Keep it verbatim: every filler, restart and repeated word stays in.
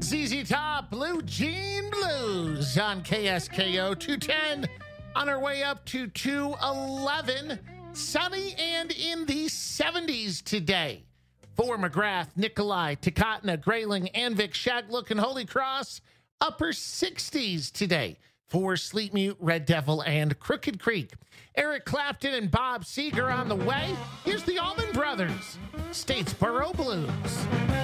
Z Z Top, Blue Jean Blues on K S K O two ten. On our way up to two eleven. Sunny and in the seventies today. For McGrath, Nikolai, Takatna, Grayling, Anvik, Shaglook, and Holy Cross. Upper sixties today. For Sleep Mute, Red Devil, and Crooked Creek. Eric Clapton and Bob Seger on the way. Here's the Allman Brothers. Statesboro Blues.